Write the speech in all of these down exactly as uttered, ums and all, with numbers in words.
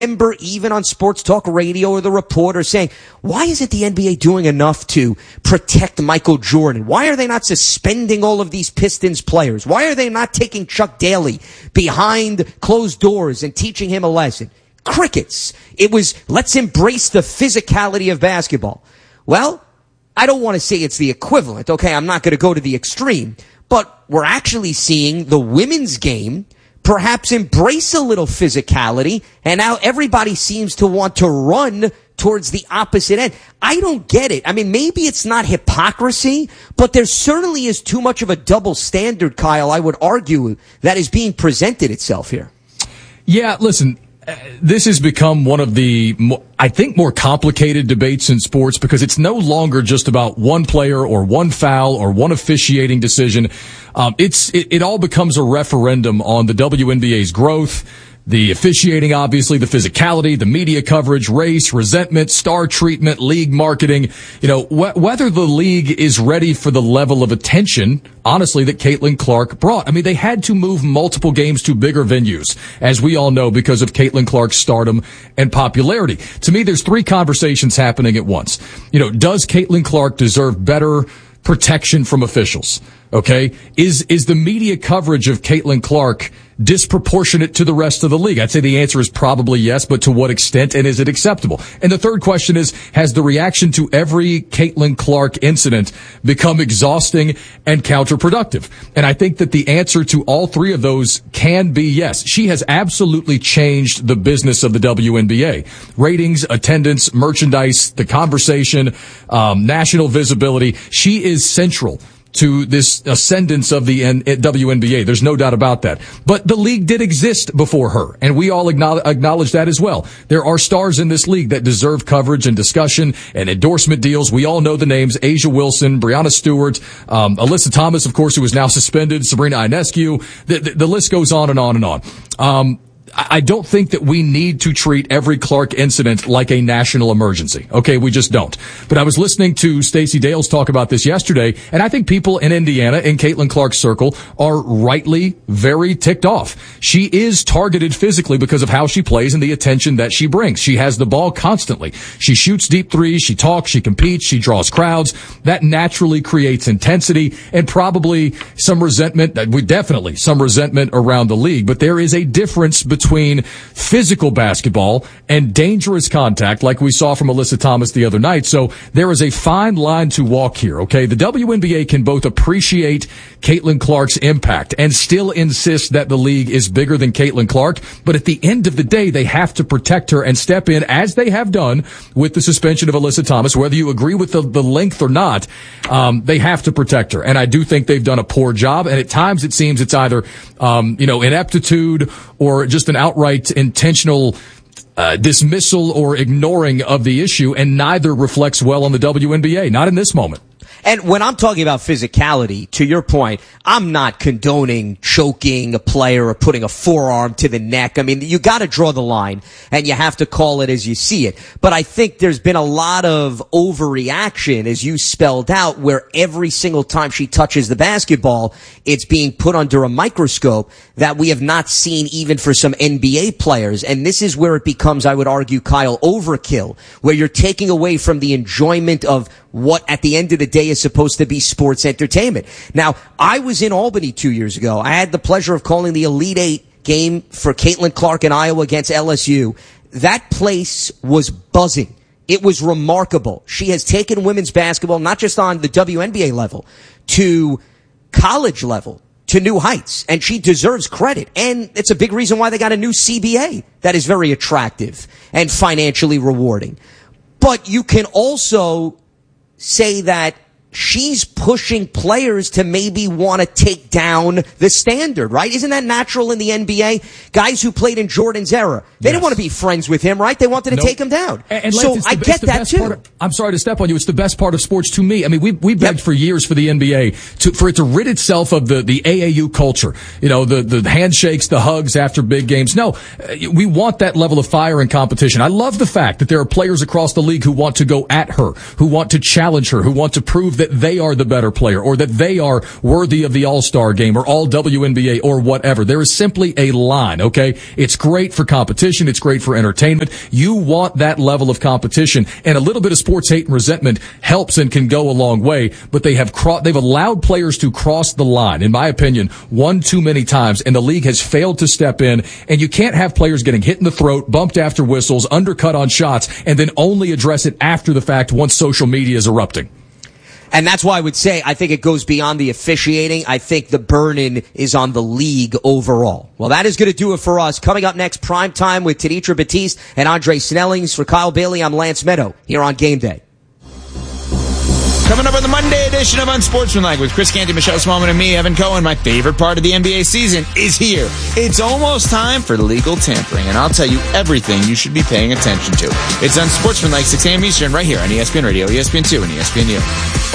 remember even on sports talk radio or the reporter saying, why isn't the N B A doing enough to protect Michael Jordan? Why are they not suspending all of these Pistons players? Why are they not taking Chuck Daly behind closed doors and teaching him a lesson? Crickets. It was, let's embrace the physicality of basketball. Well, I don't want to say it's the equivalent. Okay, I'm not going to go to the extreme. But we're actually seeing the women's game perhaps embrace a little physicality, and now everybody seems to want to run towards the opposite end. I don't get it. I mean, maybe it's not hypocrisy, but there certainly is too much of a double standard, Kyle, I would argue, that is being presented itself here. Yeah, listen, uh, this has become one of the, I think, more complicated debates in sports because it's no longer just about one player or one foul or one officiating decision. Um, it's it, it all becomes a referendum on the W N B A's growth, the officiating, obviously, the physicality, the media coverage, race, resentment, star treatment, league marketing. You know, wh- whether the league is ready for the level of attention, honestly, that Caitlin Clark brought. I mean, they had to move multiple games to bigger venues, as we all know, because of Caitlin Clark's stardom and popularity. To me, there's three conversations happening at once. You know, does Caitlin Clark deserve better protection from officials? Okay. Is, is the media coverage of Caitlin Clark disproportionate to the rest of the league? I'd say the answer is probably yes, but to what extent, and is it acceptable? And the third question is, has the reaction to every Caitlin Clark incident become exhausting and counterproductive? And I think that the answer to all three of those can be yes. She has absolutely changed the business of the W N B A. Ratings, attendance, merchandise, the conversation, um, national visibility. She is central to this ascendance of the N- W N B A. There's no doubt about that. But the league did exist before her, and we all acknowledge, acknowledge that as well. There are stars in this league that deserve coverage and discussion and endorsement deals. We all know the names: Asia Wilson, Breanna Stewart, um, Alyssa Thomas, of course, who is now suspended, Sabrina Ionescu. The, the, the list goes on and on and on. Um, I don't think that we need to treat every Clark incident like a national emergency. Okay, we just don't. But I was listening to Stacey Dales talk about this yesterday, and I think people in Indiana, in Caitlin Clark's circle, are rightly very ticked off. She is targeted physically because of how she plays and the attention that she brings. She has the ball constantly. She shoots deep threes, she talks, she competes, she draws crowds. That naturally creates intensity and probably some resentment, we definitely some resentment around the league. But there is a difference between between physical basketball and dangerous contact like we saw from Alyssa Thomas the other night. So there is a fine line to walk here, okay? The W N B A can both appreciate Caitlin Clark's impact and still insist that the league is bigger than Caitlin Clark, but at the end of the day, they have to protect her and step in, as they have done with the suspension of Alyssa Thomas. Whether you agree with the, the length or not, um, they have to protect her. And I do think they've done a poor job, and at times it seems it's either, um, you know, ineptitude or just an outright intentional uh, dismissal or ignoring of the issue, and neither reflects well on the W N B A, not in this moment. And when I'm talking about physicality, to your point, I'm not condoning choking a player or putting a forearm to the neck. I mean, you got to draw the line, and you have to call it as you see it. But I think there's been a lot of overreaction, as you spelled out, where every single time she touches the basketball, it's being put under a microscope that we have not seen even for some N B A players. And this is where it becomes, I would argue, Kyle, overkill, where you're taking away from the enjoyment of what at the end of the day is supposed to be sports entertainment. Now, I was in Albany two years ago. I had the pleasure of calling the Elite Eight game for Caitlin Clark in Iowa against L S U. That place was buzzing. It was remarkable. She has taken women's basketball, not just on the W N B A level, to college level, to new heights, and she deserves credit. And it's a big reason why they got a new C B A that is very attractive and financially rewarding. But you can also say that she's pushing players to maybe want to take down the standard, right? Isn't that natural in the N B A? Guys who played in Jordan's era, they yes. didn't want to be friends with him, right? They wanted to nope. take him down. And, and so the, I get that too. Of, I'm sorry to step on you. It's the best part of sports to me. I mean, we we begged yep. for years for the N B A to for it to rid itself of the the A A U culture. You know, the the handshakes, the hugs after big games. No, we want that level of fire and competition. I love the fact that there are players across the league who want to go at her, who want to challenge her, who want to prove that they are the better player or that they are worthy of the All-Star game or all W N B A or whatever. There is simply a line, okay? It's great for competition. It's great for entertainment. You want that level of competition, and a little bit of sports hate and resentment helps and can go a long way, but they have cro- they've allowed players to cross the line, in my opinion, one too many times, and the league has failed to step in, and you can't have players getting hit in the throat, bumped after whistles, undercut on shots, and then only address it after the fact once social media is erupting. And that's why I would say I think it goes beyond the officiating. I think the burden is on the league overall. Well, that is going to do it for us. Coming up next, Prime Time with Tenitra Batiste and Andre Snellings. For Kyle Bailey, I'm Lance Meadow here on Game Day. Coming up on the Monday edition of Unsportsmanlike with Chris Canty, Michelle Smallman, and me, Evan Cohen. My favorite part of the N B A season is here. It's almost time for legal tampering, and I'll tell you everything you should be paying attention to. It's Unsportsmanlike, six a.m. Eastern, right here on E S P N Radio, E S P N two, and E S P N U.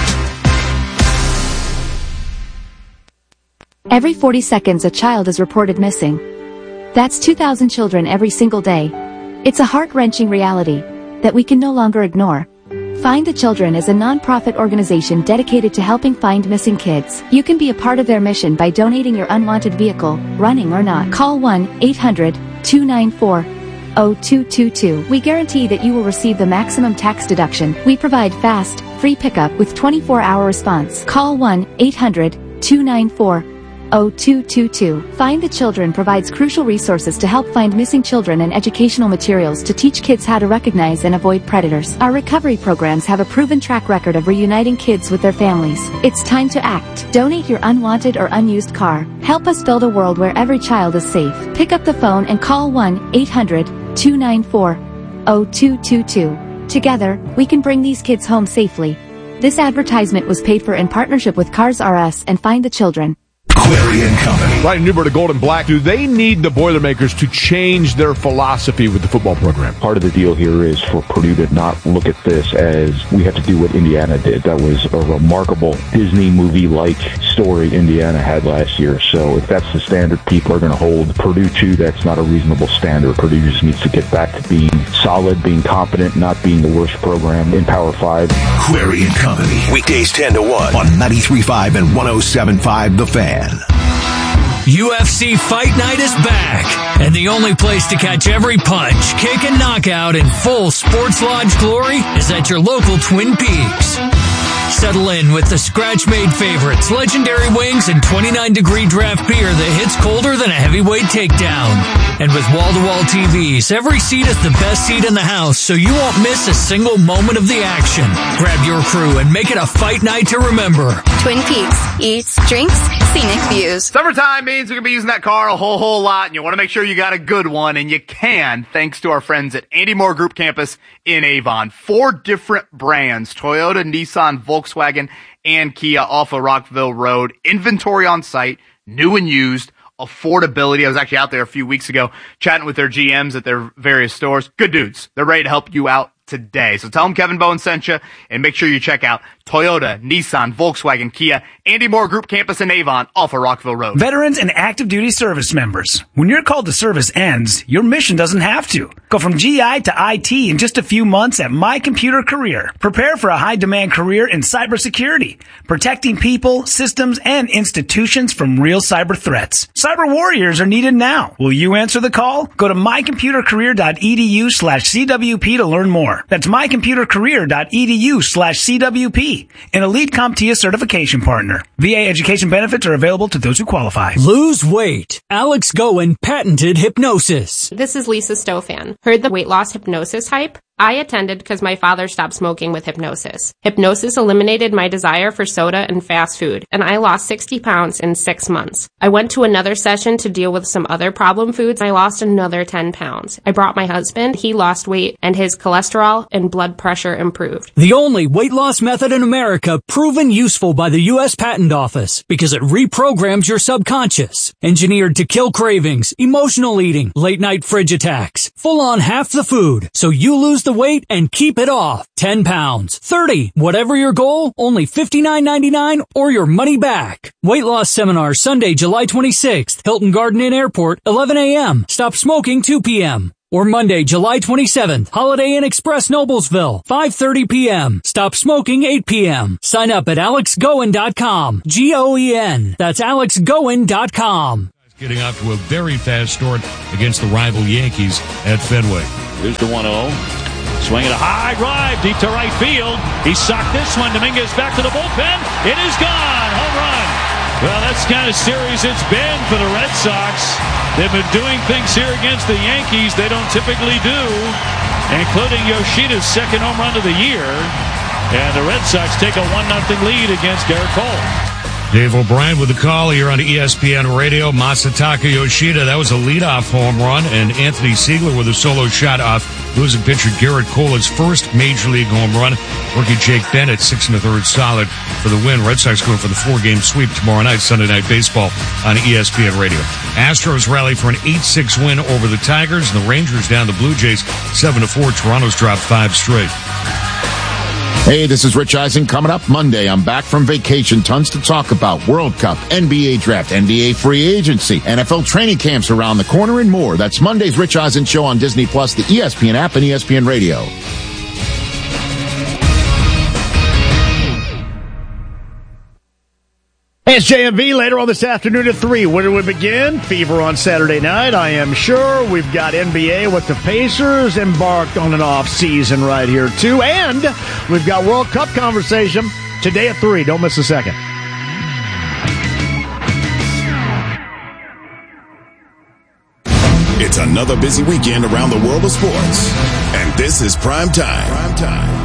Every forty seconds, a child is reported missing. That's two thousand children every single day. It's a heart-wrenching reality that we can no longer ignore. Find the Children is a non-profit organization dedicated to helping find missing kids. You can be a part of their mission by donating your unwanted vehicle, running or not. Call one eight hundred two nine four zero two two two. We guarantee that you will receive the maximum tax deduction. We provide fast, free pickup with twenty-four hour response. Call one eight hundred two nine four zero two two two. Find the Children provides crucial resources to help find missing children and educational materials to teach kids how to recognize and avoid predators. Our recovery programs have a proven track record of reuniting kids with their families. It's time to act. Donate your unwanted or unused car. Help us build a world where every child is safe. Pick up the phone and call one eight hundred two nine four zero two two two. Together, we can bring these kids home safely. This advertisement was paid for in partnership with Cars R Us and Find the Children. Query and Company. Ryan Newberg of Gold and Black. Do they need the Boilermakers to change their philosophy with the football program? Part of the deal here is for Purdue to not look at this as we have to do what Indiana did. That was a remarkable Disney movie-like story Indiana had last year. So if that's the standard people are going to hold Purdue to, that's not a reasonable standard. Purdue just needs to get back to being solid, being competent, not being the worst program in Power Five. Query and Company. Weekdays ten to one on ninety-three point five and one oh seven point five The Fan. U F C Fight Night is back, and the only place to catch every punch, kick, and knockout in full Sports Lodge glory is at your local Twin Peaks. Settle in with the scratch-made favorites, legendary wings, and twenty-nine degree draft beer that hits colder than a heavyweight takedown. And with wall-to-wall T Vs, every seat is the best seat in the house, so you won't miss a single moment of the action. Grab your crew and make it a fight night to remember. Twin Peaks. Eats, drinks, scenic views. Summertime means we're going to be using that car a whole, whole lot, and you want to make sure you got a good one, and you can, thanks to our friends at Andy Moore Group Campus in Avon. Four different brands, Toyota, Nissan, Volkswagen, and Kia off of Rockville Road. Inventory on site, new and used. Affordability. I was actually out there a few weeks ago chatting with their G Ms at their various stores. Good dudes. They're ready to help you out today. So tell them Kevin Bowen sent you, and make sure you check out Toyota, Nissan, Volkswagen, Kia, Andy Moore Group Campus in Avon off of Rockville Road. Veterans and active duty service members. When your call to service ends, your mission doesn't have to. Go from G I to I T in just a few months at My Computer Career. Prepare for a high-demand career in cybersecurity, protecting people, systems, and institutions from real cyber threats. Cyber warriors are needed now. Will you answer the call? Go to mycomputercareer.edu slash CWP to learn more. That's mycomputercareer.edu slash CWP. An Elite CompTIA certification partner. V A education benefits are available to those who qualify. Lose weight. Alex Goen patented hypnosis. This is Lisa Stofan. Heard the weight loss hypnosis hype? I attended because my father stopped smoking with hypnosis. Hypnosis eliminated my desire for soda and fast food, and I lost sixty pounds in six months. I went to another session to deal with some other problem foods. I lost another ten pounds. I brought my husband. He lost weight, and his cholesterol and blood pressure improved. The only weight loss method in America proven useful by the U S Patent Office because it reprograms your subconscious. Engineered to kill cravings, emotional eating, late night fridge attacks, full on half the food, so you lose the weight and keep it off. ten pounds, thirty, whatever your goal, only fifty-nine ninety-nine or your money back. Weight loss seminar Sunday, July twenty-sixth, Hilton Garden Inn Airport, eleven a.m. Stop smoking two p.m. Or Monday, July twenty-seventh, Holiday Inn Express Noblesville, five thirty p.m. Stop smoking eight p.m. Sign up at alex goen dot com. G O E N. That's alex goen dot com. Getting off to a very fast start against the rival Yankees at Fenway. Here's the one oh. Swinging a high drive deep to right field. He socked this one. Dominguez back to the bullpen. It is gone. Home run. Well, that's the kind of series it's been for the Red Sox. They've been doing things here against the Yankees they don't typically do, including Yoshida's second home run of the year. And the Red Sox take a one nothing lead against Garrett Cole. Dave O'Brien with the call here on E S P N Radio. Masataka Yoshida, that was a leadoff home run, and Anthony Siegler with a solo shot off losing pitcher Garrett Cole, his first major league home run. Rookie Jake Bennett, six and a third solid for the win. Red Sox going for the four-game sweep tomorrow night, Sunday Night Baseball on E S P N Radio. Astros rally for an eight six win over the Tigers, and the Rangers down the Blue Jays seven to four. Toronto's dropped five straight. Hey, this is Rich Eisen. Coming up Monday, I'm back from vacation. Tons to talk about. World Cup, N B A Draft, N B A Free Agency, N F L training camps around the corner, and more. That's Monday's Rich Eisen Show on Disney Plus, the E S P N app, and E S P N Radio. Hey, it's J M V later on this afternoon at three. Where do we begin? Fever on Saturday night, I am sure. We've got N B A with the Pacers embarked on an off season right here, too. And we've got World Cup conversation today at three. Don't miss a second. It's another busy weekend around the world of sports. And this is Prime Time. Prime Time.